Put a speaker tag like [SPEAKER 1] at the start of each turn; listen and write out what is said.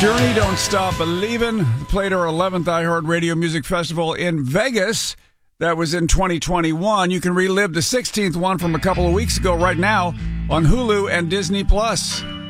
[SPEAKER 1] Journey, Don't Stop Believin', played our 11th iHeartRadio Music Festival in Vegas. That was in 2021. You can relive the 16th one from a couple of weeks ago right now on Hulu and Disney+.